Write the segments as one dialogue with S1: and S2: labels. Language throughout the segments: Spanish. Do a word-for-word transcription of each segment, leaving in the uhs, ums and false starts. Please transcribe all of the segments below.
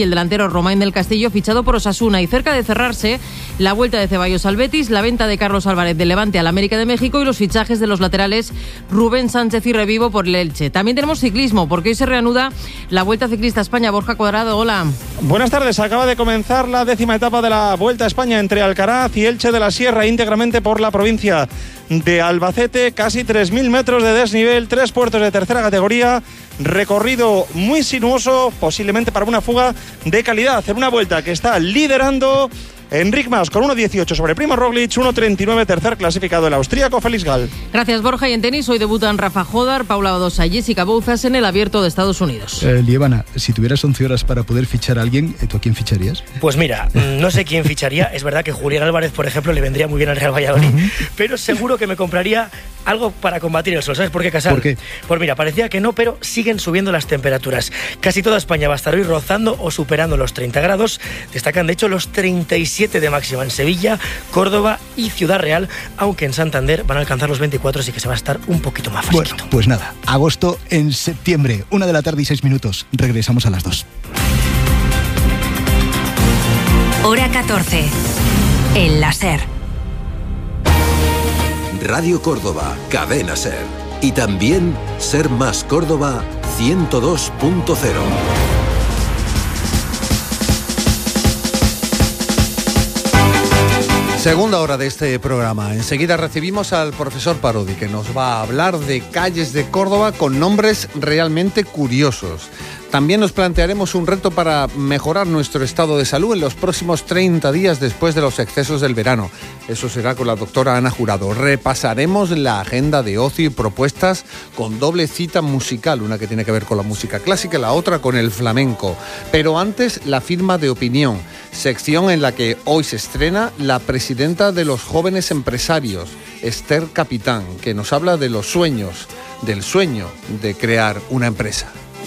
S1: el delantero Romain del Castillo, fichado por Osasuna, y cerca de cerrarse la vuelta de Ceballos al Betis, la venta de Carlos Álvarez del Levante al América de México y los fichajes de los laterales Rubén Sánchez y Revivo por el Elche. También tenemos ciclismo, porque hoy se reanuda la Vuelta Ciclista a España. Borja Cuadrado, hola.
S2: Buenas tardes, acaba de comenzar la décima etapa de la Vuelta a España entre Alcaraz y Elche de la Sierra, íntegramente por la provincia de Albacete, casi tres mil metros de desnivel, tres puertos de tercera categoría, recorrido muy sinuoso, posiblemente para una fuga de calidad, en una vuelta que está liderando Enric Mas con uno dieciocho sobre Primo Roglic, uno treinta y nueve tercer clasificado el austríaco Félix Gall.
S1: Gracias, Borja. Y en tenis hoy debutan Rafa Jodar, Paula Badosa y Jessica Bouzas en el Abierto de Estados Unidos.
S3: Eh, Lievana, si tuvieras once horas para poder fichar a alguien, ¿tú a quién ficharías?
S4: Pues mira, no sé quién ficharía. Es verdad que Julián Álvarez, por ejemplo, le vendría muy bien al Real Valladolid, uh-huh. pero seguro que me compraría algo para combatir el sol. ¿Sabes por qué, Casal?
S3: ¿Por qué?
S4: Pues mira, parecía que no, pero siguen subiendo las temperaturas. Casi toda España va a estar hoy rozando o superando los treinta grados. Destacan, de hecho, los treinta y siete de máxima en Sevilla, Córdoba y Ciudad Real, aunque en Santander van a alcanzar los veinticuatro, así que se va a estar un poquito más fresquito.
S3: Bueno, pues nada, agosto en septiembre, una de la tarde y seis minutos. Regresamos a las dos.
S5: Hora catorce. El láser.
S6: Radio Córdoba, Cadena Ser. Y también Ser Más Córdoba ciento dos punto cero.
S7: Segunda hora de este programa. Enseguida recibimos al profesor Parodi, que nos va a hablar de calles de Córdoba con nombres realmente curiosos. También nos plantearemos un reto para mejorar nuestro estado de salud en los próximos treinta días después de los excesos del verano. Eso será con la doctora Ana Jurado. Repasaremos la agenda de ocio y propuestas con doble cita musical, una que tiene que ver con la música clásica y la otra con el flamenco. Pero antes, la firma de opinión, sección en la que hoy se estrena la presidenta de los jóvenes empresarios, Esther Capitán, que nos habla de los sueños, del sueño de crear una empresa.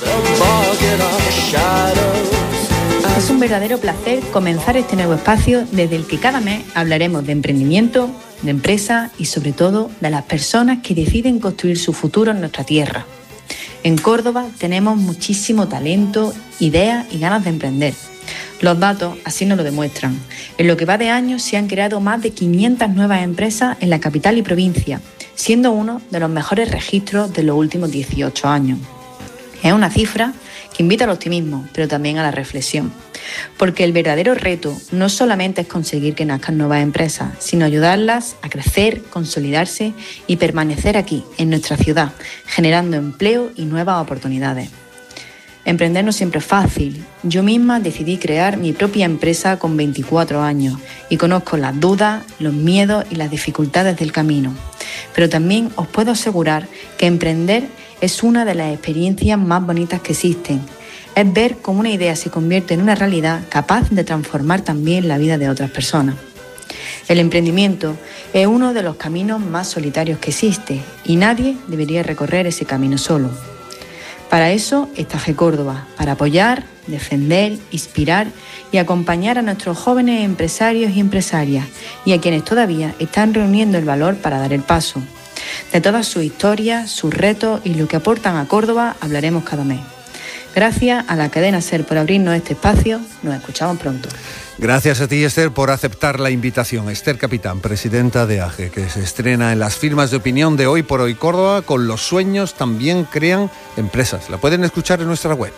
S8: Es un verdadero placer comenzar este nuevo espacio desde el que cada mes hablaremos de emprendimiento, de empresa y sobre todo de las personas que deciden construir su futuro en nuestra tierra. En Córdoba tenemos muchísimo talento, ideas y ganas de emprender. Los datos así nos lo demuestran. En lo que va de año se han creado más de quinientas nuevas empresas en la capital y provincia, siendo uno de los mejores registros de los últimos dieciocho años. Es una cifra que invita al optimismo, pero también a la reflexión. Porque el verdadero reto no solamente es conseguir que nazcan nuevas empresas, sino ayudarlas a crecer, consolidarse y permanecer aquí, en nuestra ciudad, generando empleo y nuevas oportunidades. Emprender no siempre es fácil. Yo misma decidí crear mi propia empresa con veinticuatro años y conozco las dudas, los miedos y las dificultades del camino. Pero también os puedo asegurar que emprender es una de las experiencias más bonitas que existen. Es ver cómo una idea se convierte en una realidad capaz de transformar también la vida de otras personas. El emprendimiento es uno de los caminos más solitarios que existe y nadie debería recorrer ese camino solo. Para eso está G Córdoba, para apoyar, defender, inspirar y acompañar a nuestros jóvenes empresarios y empresarias y a quienes todavía están reuniendo el valor para dar el paso. De todas sus historias, sus retos y lo que aportan a Córdoba hablaremos cada mes. Gracias a la cadena SER por abrirnos este espacio. Nos escuchamos pronto.
S7: Gracias a ti, Esther, por aceptar la invitación. Esther Capitán, presidenta de A G E, que se estrena en las firmas de opinión de Hoy por Hoy Córdoba. Con los sueños también crean empresas. La pueden escuchar en nuestra web.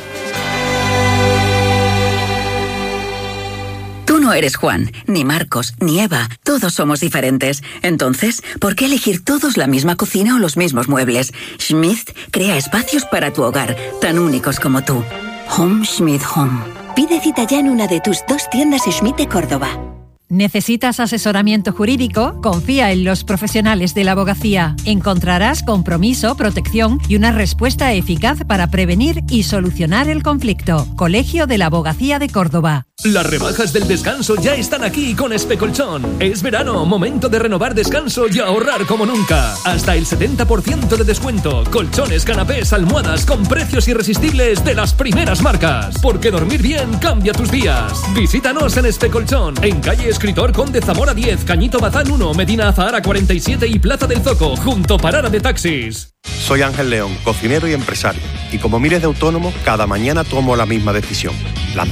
S5: Tú no eres Juan, ni Marcos, ni Eva. Todos somos diferentes. Entonces, ¿por qué elegir todos la misma cocina o los mismos muebles? Schmidt crea espacios para tu hogar, tan únicos como tú. Home Schmidt Home.
S9: Pide cita ya en una de tus dos tiendas Schmidt de Córdoba.
S10: ¿Necesitas asesoramiento jurídico? Confía en los profesionales de la abogacía. Encontrarás compromiso, protección y una respuesta eficaz para prevenir y solucionar el conflicto. Colegio de la Abogacía de Córdoba.
S11: Las rebajas del descanso ya están aquí con Especolchón. Es verano, momento de renovar descanso y ahorrar como nunca. Hasta el setenta por ciento de descuento. Colchones, canapés, almohadas con precios irresistibles de las primeras marcas. Porque dormir bien cambia tus días. Visítanos en Especolchón, en calle Escritor Conde Zamora diez, Cañito Bazán uno, Medina Azahara cuarenta y siete y Plaza del Zoco, junto Parada de Taxis.
S12: Soy Ángel León, cocinero y empresario. Y como miles de autónomos, cada mañana tomo la misma decisión.